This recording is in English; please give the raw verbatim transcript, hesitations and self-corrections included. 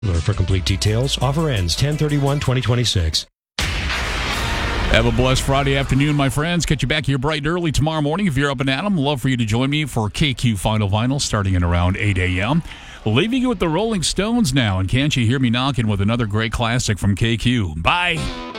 For complete details, offer ends ten thirty-one twenty twenty-six. Have a blessed Friday afternoon, my friends. Catch you back here bright and early tomorrow morning. If you're up and at 'em, love for you to join me for K Q Final Vinyl starting at around eight a.m. Leaving you with the Rolling Stones now, and Can't You Hear Me Knocking with another great classic from K Q. Bye.